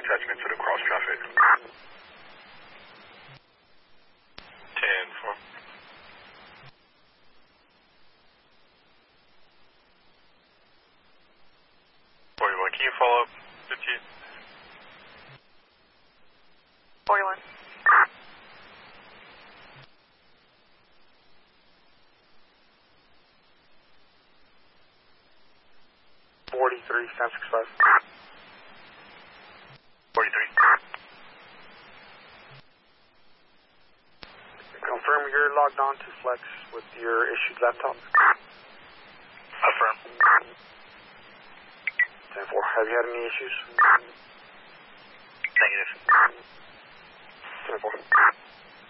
attachment to the cross traffic. 10-4. 41, can you follow up 15? 41. 43, San 65. 43. Confirm you're logged on to Flex with your issued laptop. Affirm. 10-4. Have you had any issues? Negative. 10-4.